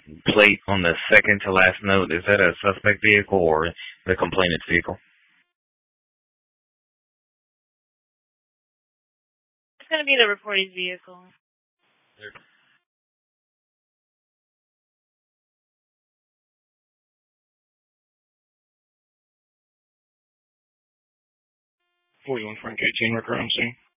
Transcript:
plate on the second to last note, is that a suspect vehicle or the complainant's vehicle? It's going to be the reported vehicle. 41 Frank 18 record on scene.